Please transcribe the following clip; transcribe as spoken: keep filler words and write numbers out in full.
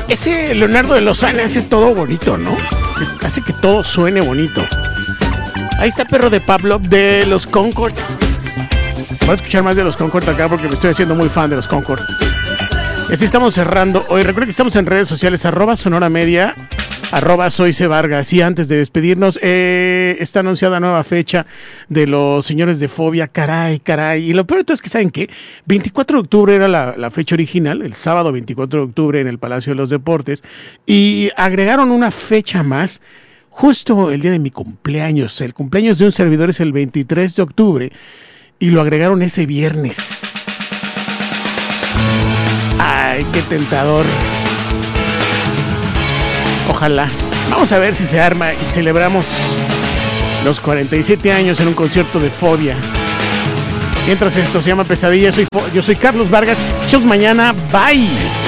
Ese Leonardo de Lozán hace todo bonito, ¿no? Hace que todo suene bonito. Ahí está Perro de Pablo de los Concord. Voy a escuchar más de los Concord acá porque me estoy haciendo muy fan de los Concord. Y así estamos cerrando hoy. Recuerden que estamos en redes sociales, arroba Sonora Media, arroba Soy C. Vargas. Y antes de despedirnos, eh, está anunciada nueva fecha de los Señores de Fobia. Caray, caray. Y lo peor de todo es que, ¿saben qué? veinticuatro de octubre era la, la fecha original, el sábado veinticuatro de octubre en el Palacio de los Deportes. Y agregaron una fecha más, justo el día de mi cumpleaños. El cumpleaños de un servidor es el veintitrés de octubre. Y lo agregaron ese viernes. Ay, qué tentador. Ojalá. Vamos a ver si se arma y celebramos los cuarenta y siete años en un concierto de Fobia. Mientras esto se llama Pesadilla, soy Fo- yo soy Carlos Vargas. Shows mañana. Bye.